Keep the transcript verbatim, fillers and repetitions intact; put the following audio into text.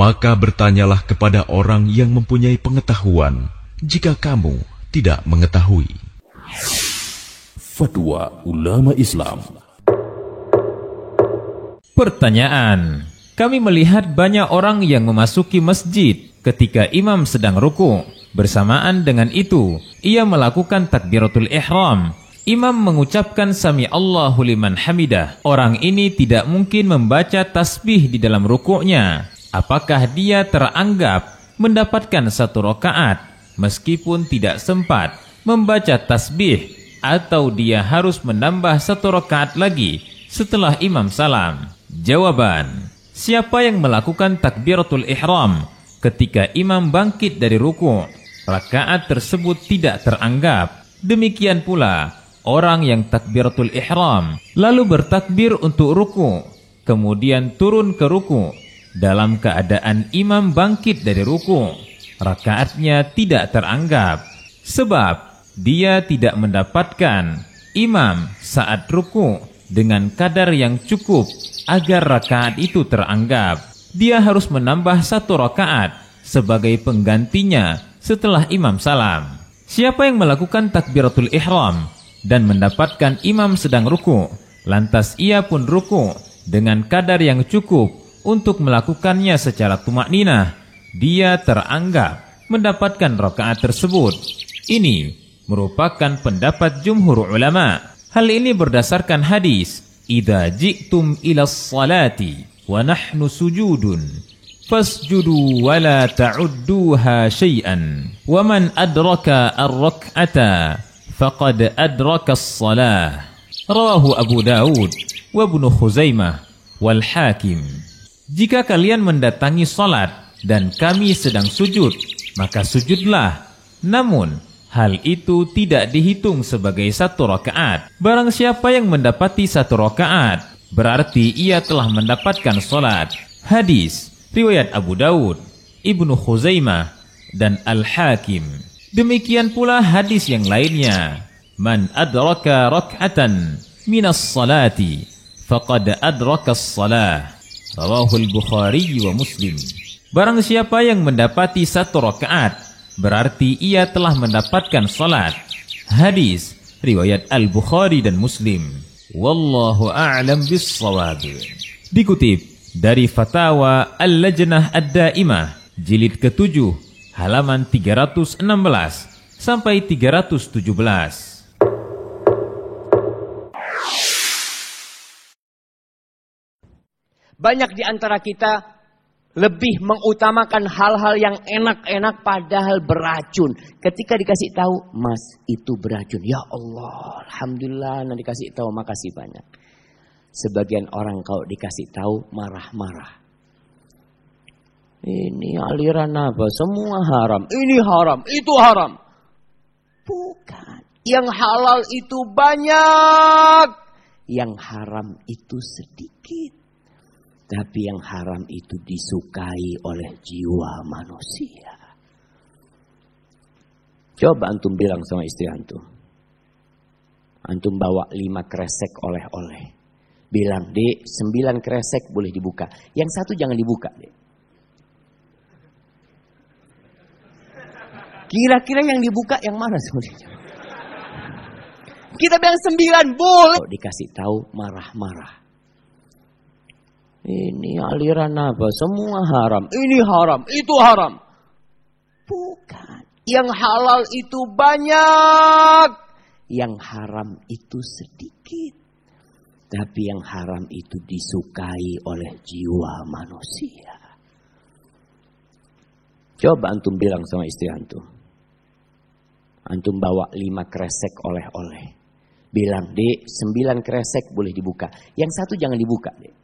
Maka bertanyalah kepada orang yang mempunyai pengetahuan, jika kamu tidak mengetahui. Fatwa Ulama Islam. Pertanyaan: kami melihat banyak orang yang memasuki masjid ketika imam sedang ruku. Bersamaan dengan itu, ia melakukan takbiratul ihram. Imam mengucapkan sami Allahu liman hamidah. Orang ini tidak mungkin membaca tasbih di dalam rukuknya. Apakah dia teranggap mendapatkan satu rakaat meskipun tidak sempat membaca tasbih, atau dia harus menambah satu rakaat lagi setelah imam salam? Jawaban: siapa yang melakukan takbiratul ihram ketika imam bangkit dari ruku', rakaat tersebut tidak teranggap. Demikian pula orang yang takbiratul ihram lalu bertakbir untuk ruku', kemudian turun ke ruku' dalam keadaan imam bangkit dari ruku', rakaatnya tidak teranggap, sebab dia tidak mendapatkan imam saat ruku' dengan kadar yang cukup agar rakaat itu teranggap. Dia harus menambah satu rakaat sebagai penggantinya setelah imam salam. Siapa yang melakukan takbiratul ihram dan mendapatkan imam sedang ruku', lantas ia pun ruku' dengan kadar yang cukup untuk melakukannya secara tumakninah, dia teranggap mendapatkan rakaat tersebut. Ini merupakan pendapat jumhur ulama. Hal ini berdasarkan hadis, "Idza ji'tum ila sholati wa nahnu sujudun fasjudu wa la ta'udduha syai'an wa man adraka ar-rak'ata faqad adraka as-shalah." Rawahu Abu Daud wa Ibnu Khuzaimah wal Hakim. Jika kalian mendatangi salat dan kami sedang sujud, maka sujudlah. Namun hal itu tidak dihitung sebagai satu rakaat. Barang siapa yang mendapati satu rakaat, berarti ia telah mendapatkan salat. Hadis riwayat Abu Daud, Ibnu Khuzaimah, dan Al-Hakim. Demikian pula hadis yang lainnya, "Man adraka rak'atan minas salati faqad adraka as-salah." Rawahu Al-Bukhari wa Muslim. Barang siapa yang mendapati satu rakaat, berarti ia telah mendapatkan salat. Hadis riwayat Al-Bukhari dan Muslim. Wallahu a'lam bis-shawab. Dikutip dari Fatawa Al-Lajnah Ad-Daimah jilid ketujuh halaman tiga ratus enam belas sampai tiga ratus tujuh belas. Banyak di antara kita lebih mengutamakan hal-hal yang enak-enak padahal beracun. Ketika dikasih tahu, "Mas, itu beracun." Ya Allah, alhamdulillah, nanti dikasih tahu, makasih banyak. Sebagian orang kalau dikasih tahu marah-marah. Ini aliran apa? Semua haram. Ini haram, itu haram. Bukan. Yang halal itu banyak. Yang haram itu sedikit. Tapi yang haram itu disukai oleh jiwa manusia. Coba antum bilang sama istri antum. Antum bawa lima kresek oleh-oleh. Bilang, "Dek, sembilan kresek boleh dibuka. Yang satu jangan dibuka, Dek." Kira-kira yang dibuka yang mana sebenarnya? Kita bilang sembilan boleh. Kalau dikasih tahu marah-marah. Ini aliran apa? Semua haram. Ini haram, itu haram. Bukan. Yang halal itu banyak. Yang haram itu sedikit. Tapi yang haram itu disukai oleh jiwa manusia. Coba antum bilang sama istri antum. Antum bawa lima kresek oleh-oleh. Bilang, "Dek, sembilan kresek boleh dibuka. Yang satu jangan dibuka, Dek."